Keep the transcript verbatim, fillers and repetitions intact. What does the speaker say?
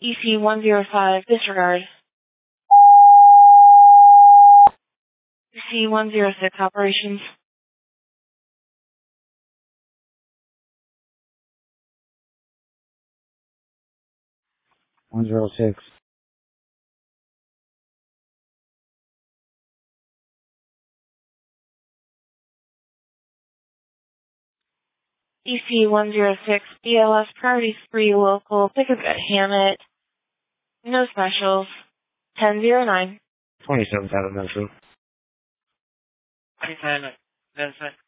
E C one zero five, disregard. E C one zero six, operations. one zero six. E C one zero six, E L S priority three local, pickup at Hammett. No specials. ten zero nine. twenty-seven thousand, no, sir. twenty-seven, Vincent.